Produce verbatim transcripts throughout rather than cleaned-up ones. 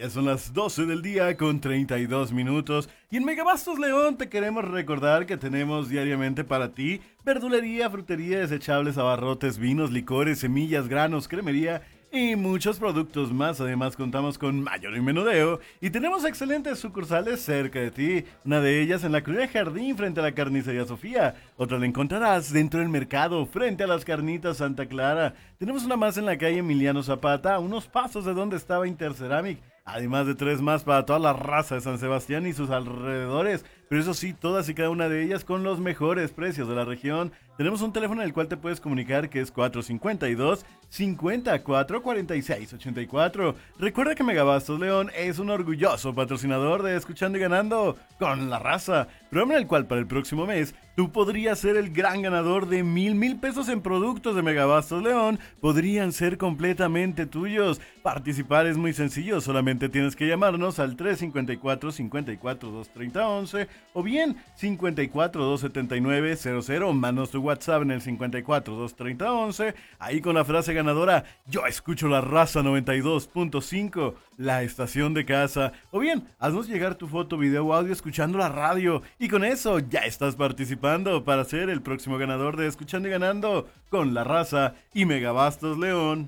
Ya son las doce del día con treinta y dos minutos y en Megabastos León te queremos recordar que tenemos diariamente para ti verdulería, frutería, desechables, abarrotes, vinos, licores, semillas, granos, cremería y muchos productos más. Además contamos con mayor y menudeo y tenemos excelentes sucursales cerca de ti. Una de ellas en la Colonia Jardín frente a la Carnicería Sofía. Otra la encontrarás dentro del mercado frente a las Carnitas Santa Clara. Tenemos una más en la calle Emiliano Zapata, a unos pasos de donde estaba Interceramic. Además de tres más para toda la raza de San Sebastián y sus alrededores. Pero eso sí, todas y cada una de ellas con los mejores precios de la región. Tenemos un teléfono en el cual te puedes comunicar que es cuatro cinco dos, cinco cuatro, cuatro seis ocho cuatro. Recuerda que Megabastos León es un orgulloso patrocinador de Escuchando y Ganando con la Raza, programa en el cual para el próximo mes tú podrías ser el gran ganador de mil mil pesos en productos de Megabastos León. Podrían ser completamente tuyos. Participar es muy sencillo, solamente tienes que llamarnos al tres cinco cuatro, cinco cuatro, dos tres cero, once o bien cinco cuatro, dos siete nueve, cero cero. Manos tu WhatsApp en el cinco cuatro, dos tres cero, once, ahí con la frase ganadora: yo escucho la Raza noventa y dos punto cinco, la estación de casa. O bien, haznos llegar tu foto, video o audio escuchando la radio y con eso ya estás participando para ser el próximo ganador de Escuchando y Ganando con la Raza y Megabastos León.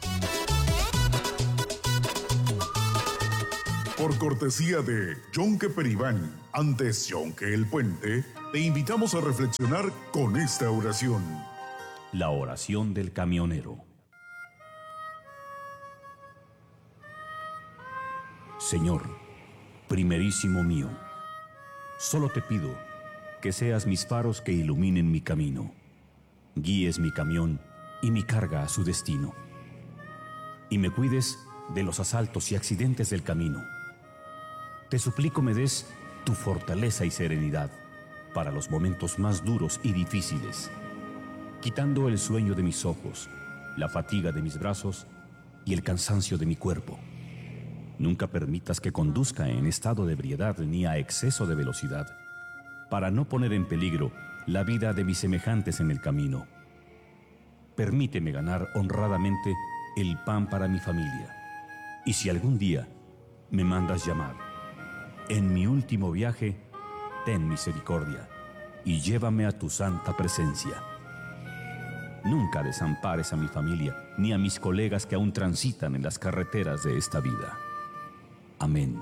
Por cortesía de Yonke Peribán, antes Yonke el Puente, te invitamos a reflexionar con esta oración. La oración del camionero. Señor, primerísimo mío, solo te pido que seas mis faros que iluminen mi camino, guíes mi camión y mi carga a su destino, y me cuides de los asaltos y accidentes del camino. Te suplico me des tu fortaleza y serenidad para los momentos más duros y difíciles, quitando el sueño de mis ojos, la fatiga de mis brazos y el cansancio de mi cuerpo. Nunca permitas que conduzca en estado de ebriedad ni a exceso de velocidad, para no poner en peligro la vida de mis semejantes en el camino. Permíteme ganar honradamente el pan para mi familia. Y si algún día me mandas llamar, en mi último viaje, ten misericordia y llévame a tu santa presencia. Nunca desampares a mi familia ni a mis colegas que aún transitan en las carreteras de esta vida. Amén.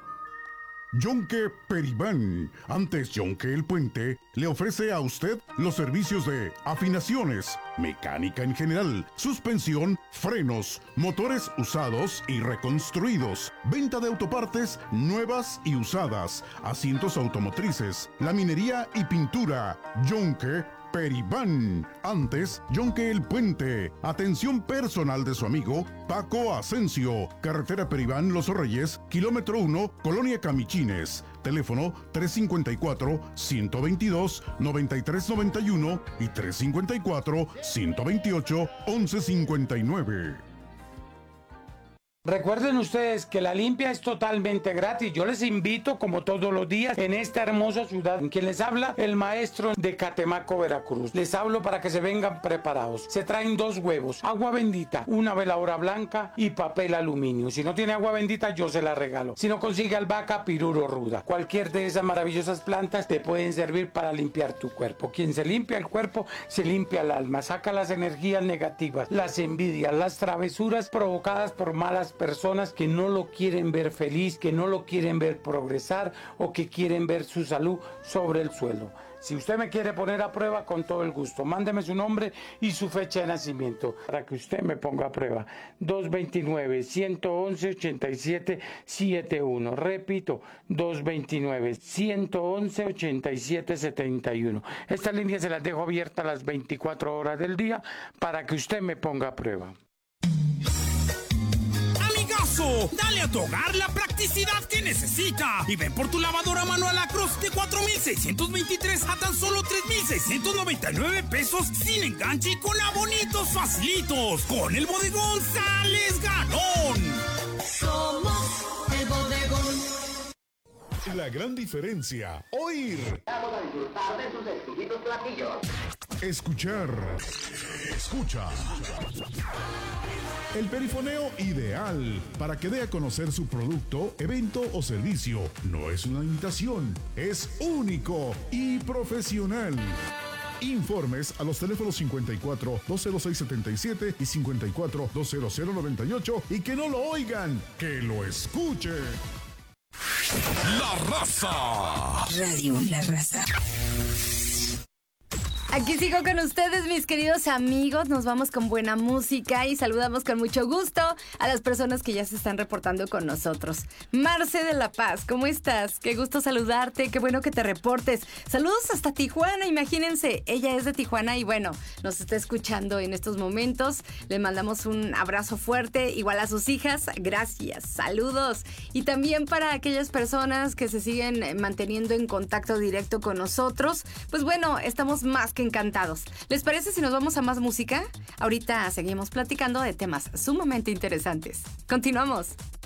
Yonke Peribán, antes Yonke el Puente, le ofrece a usted los servicios de afinaciones, mecánica en general, suspensión, frenos, motores usados y reconstruidos, venta de autopartes nuevas y usadas, asientos automotrices, laminería y pintura. Yonke Peribán, antes Yonke el Puente. Atención personal de su amigo Paco Asensio, carretera Peribán Los Reyes, kilómetro uno, Colonia Camichines. Teléfono tres cinco cuatro, uno dos dos, nueve tres nueve uno y tres cinco cuatro, uno dos ocho, once cincuenta y nueve. Recuerden ustedes que la limpia es totalmente gratis. Yo les invito, como todos los días, en esta hermosa ciudad. Quien les habla, el maestro de Catemaco, Veracruz. Les hablo para que se vengan preparados. Se traen dos huevos, agua bendita, una veladora blanca y papel aluminio. Si no tiene agua bendita, yo se la regalo. Si no consigue albahaca, piruro ruda. Cualquier de esas maravillosas plantas te pueden servir para limpiar tu cuerpo. Quien se limpia el cuerpo, se limpia el alma. Saca las energías negativas, las envidias, las travesuras provocadas por malas personas que no lo quieren ver feliz, que no lo quieren ver progresar o que quieren ver su salud sobre el suelo. Si usted me quiere poner a prueba, con todo el gusto, mándeme su nombre y su fecha de nacimiento para que usted me ponga a prueba. dos dos nueve, uno uno uno, ocho siete siete uno. Repito, dos dos nueve, uno uno uno, ocho siete siete uno. Esta línea se las dejo abierta las veinticuatro horas del día para que usted me ponga a prueba. Dale a tu hogar la practicidad que necesita y ven por tu lavadora manual Acros de cuatro mil seiscientos veintitrés a tan solo tres mil seiscientos noventa y nueve pesos sin enganche y con abonitos facilitos. Con el bodegón sales ganón. Somos el bodegón. La gran diferencia, oír. Vamos a disfrutar de sus exquisitos platillos. Escuchar. Escucha. El perifoneo ideal para que dé a conocer su producto, evento o servicio. No es una imitación, es único y profesional. Informes a los teléfonos cincuenta y cuatro, dos cero seis, setenta y siete y cincuenta y cuatro, dos cero cero, noventa y ocho y que no lo oigan, que lo escuchen. La Raza. Radio La Raza. Aquí sigo con ustedes, mis queridos amigos. Nos vamos con buena música y saludamos con mucho gusto a las personas que ya se están reportando con nosotros. Marce de La Paz, ¿cómo estás? Qué gusto saludarte, qué bueno que te reportes. Saludos hasta Tijuana, imagínense. Ella es de Tijuana y bueno, nos está escuchando en estos momentos. Le mandamos un abrazo fuerte, igual a sus hijas. Gracias, saludos. Y también para aquellas personas que se siguen manteniendo en contacto directo con nosotros, pues bueno, estamos más que encantados. ¿Les parece si nos vamos a más música? Ahorita seguimos platicando de temas sumamente interesantes. Continuamos.